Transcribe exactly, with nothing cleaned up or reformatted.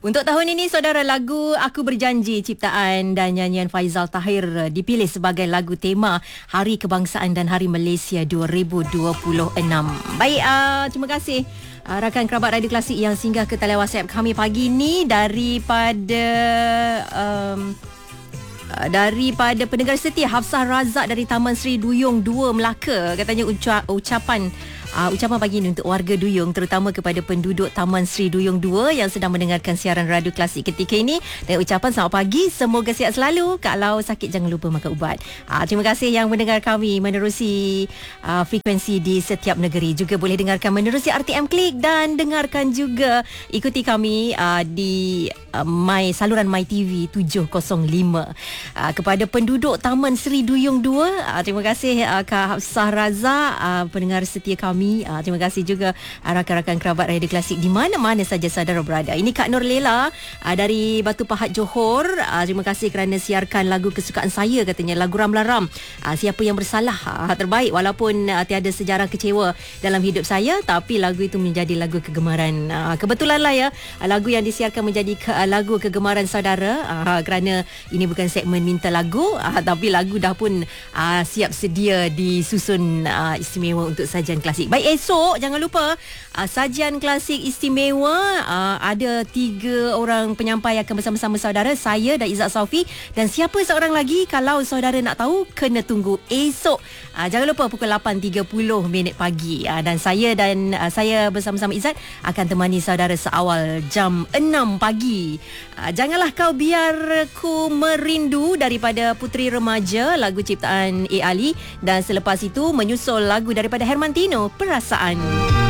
Untuk tahun ini, saudara, lagu Aku Berjanji ciptaan dan nyanyian Faizal Tahir dipilih sebagai lagu tema Hari Kebangsaan dan Hari Malaysia dua ribu dua puluh enam. Baik, uh, terima kasih uh, rakan kerabat Radio Klasik yang singgah ke talian WhatsApp kami pagi ni daripada um, uh, daripada pendengar setia Hafsah Razak dari Taman Sri Duyung dua Melaka. Katanya uca- ucapan Uh, ucapan pagi ini untuk warga Duyung, terutama kepada penduduk Taman Sri Duyung dua yang sedang mendengarkan siaran Radio Klasik ketika ini. Dan ucapan selamat pagi, semoga sihat selalu. Kalau sakit jangan lupa makan ubat. Uh, terima kasih yang mendengar kami menerusi uh, frekuensi di setiap negeri. Juga boleh dengarkan menerusi R T M Klik dan dengarkan juga ikuti kami uh, di uh, My saluran My T V tujuh kosong lima. Uh, kepada penduduk Taman Sri Duyung dua, uh, terima kasih uh, Kak Hafsah Razak, uh, pendengar setia kami. Uh, terima kasih juga uh, rakan-rakan kerabat Radio Klasik di mana-mana saja saudara berada. Ini Kak Nur Lela uh, dari Batu Pahat, Johor. Uh, terima kasih kerana siarkan lagu kesukaan saya, katanya lagu Ram-Laram. Uh, siapa yang bersalah uh, terbaik, walaupun uh, tiada sejarah kecewa dalam hidup saya, tapi lagu itu menjadi lagu kegemaran. Uh, kebetulanlah ya, uh, lagu yang disiarkan menjadi ke, uh, lagu kegemaran saudara, uh, kerana ini bukan segmen minta lagu, uh, tapi lagu dah pun uh, siap sedia disusun uh, istimewa untuk sajian klasik. Baik, esok jangan lupa uh, sajian klasik istimewa. Uh, ada tiga orang penyampai akan bersama-sama saudara, saya dan Izzat Saufi, dan siapa seorang lagi kalau saudara nak tahu kena tunggu esok. Uh, jangan lupa pukul lapan tiga puluh minit pagi. Uh, dan saya dan uh, saya bersama-sama Izzat akan temani saudara seawal jam enam pagi. Uh, janganlah kau biar ku merindu daripada Puteri Remaja, lagu ciptaan A. Ali, dan selepas itu menyusul lagu daripada Herman Tino, Perasaan.